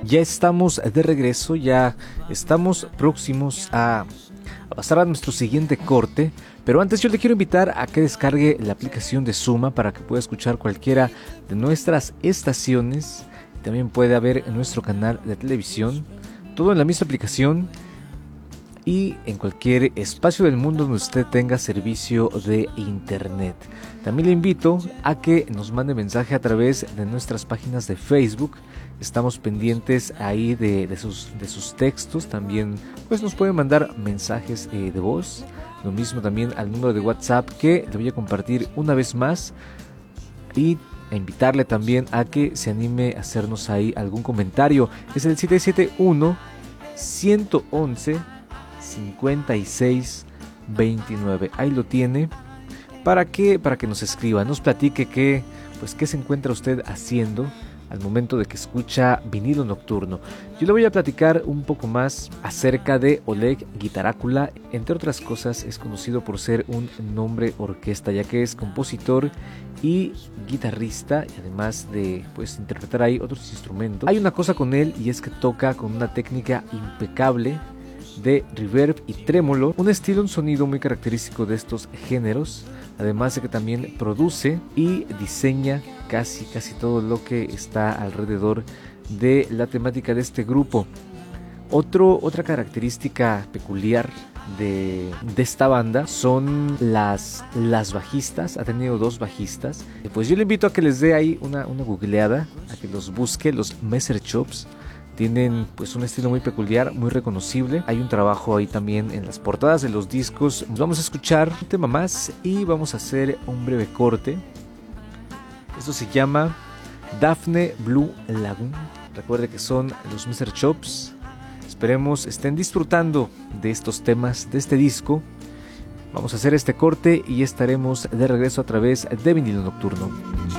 Ya estamos de regreso, ya estamos próximos a pasar a nuestro siguiente corte, pero antes yo le quiero invitar a que descargue la aplicación de Suma para que pueda escuchar cualquiera de nuestras estaciones. También puede ver en nuestro canal de televisión, todo en la misma aplicación y en cualquier espacio del mundo donde usted tenga servicio de internet. También le invito a que nos mande mensaje a través de nuestras páginas de Facebook. Estamos pendientes ahí de sus textos. También pues nos pueden mandar mensajes de voz. Lo mismo también al número de WhatsApp que le voy a compartir una vez más. Y a invitarle también a que se anime a hacernos ahí algún comentario. Es el 771-111-5629. Ahí lo tiene. Para que nos escriba, nos platique qué se encuentra usted haciendo al momento de que escucha Vinilo Nocturno. Yo le voy a platicar un poco más acerca de Oleg Guitarácula. Entre otras cosas, es conocido por ser un nombre orquesta, ya que es compositor y guitarrista, y además de interpretar ahí otros instrumentos. Hay una cosa con él, y es que toca con una técnica impecable de reverb y trémolo, un sonido muy característico de estos géneros. Además de que también produce y diseña casi todo lo que está alrededor de la temática de este grupo. Otra característica peculiar de esta banda son las bajistas. Ha tenido 2 bajistas. Pues yo le invito a que les dé ahí una googleada, a que los busque, los Messerchops. Tienen un estilo muy peculiar, muy reconocible. Hay un trabajo ahí también en las portadas de los discos. Vamos a escuchar un tema más y vamos a hacer un breve corte. Esto se llama Daphne Blue Lagoon. Recuerde que son los Messerchops. Esperemos estén disfrutando de estos temas, de este disco. Vamos a hacer este corte y estaremos de regreso a través de Vinilo Nocturno.